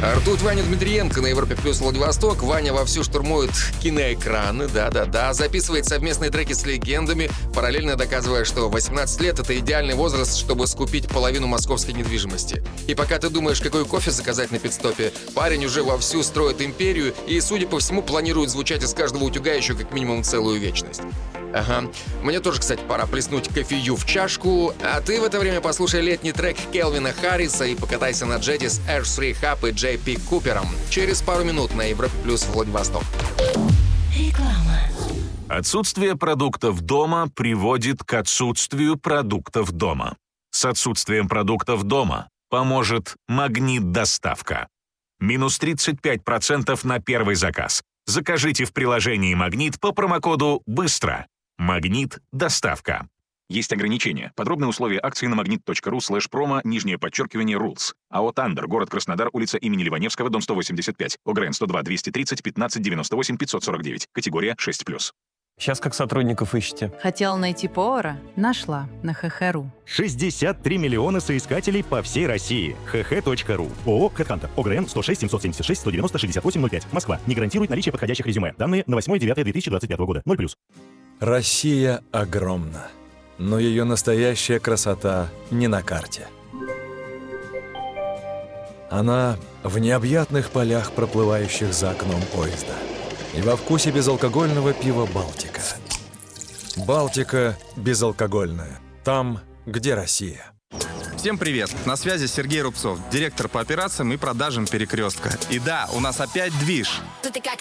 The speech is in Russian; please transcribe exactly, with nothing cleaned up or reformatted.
Ртуть Ваня Дмитриенко на Европе плюс Владивосток. Ваня вовсю штурмует киноэкраны, да-да-да, записывает совместные треки с легендами, параллельно доказывая, что восемнадцать лет — это идеальный возраст, чтобы скупить половину московской недвижимости. И пока ты думаешь, какой кофе заказать на пидстопе, парень уже вовсю строит империю и, судя по всему, планирует звучать из каждого утюга еще как минимум целую вечность. Ага. Мне тоже, кстати, пора плеснуть кофею в чашку, а ты в это время послушай летний трек Келвина Харриса и покатайся на джете с Эр три Hub и Джей Пи Купером. Через пару минут на Европе плюс Владивосток. Реклама. Отсутствие продуктов дома приводит к отсутствию продуктов дома. С отсутствием продуктов дома поможет «Магнит-доставка». Минус тридцать пять процентов на первый заказ. Закажите в приложении «Магнит» по промокоду «Быстро». «Магнит-доставка». Есть ограничения. Подробные условия акции на магнит.ру слэш промо, нижнее подчеркивание, rules. АО «Тандер», город Краснодар, улица имени Ливаневского, дом сто восемьдесят пять. ОГРН сто два двести тридцать пятнадцать девяносто восемь пятьсот сорок девять. Категория шесть плюс. Сейчас как сотрудников ищете? Хотела найти повара? Нашла на ХХ.ру. шестьдесят три миллиона соискателей по всей России. хх.ру. ООО «Хэдхантер». ОГРН сто шесть семьсот семьдесят шесть сто девяносто шестьдесят восемь ноль пять. Москва. Не гарантирует наличие подходящих резюме. Данные на восьмое девятое две тысячи двадцать пятого года. ноль плюс. Россия огромна, но ее настоящая красота не на карте. Она в необъятных полях, проплывающих за окном поезда. И во вкусе безалкогольного пива «Балтика». «Балтика» безалкогольная. Там, где Россия. Всем привет! На связи Сергей Рубцов, директор по операциям и продажам «Перекрестка». И да, у нас опять движ.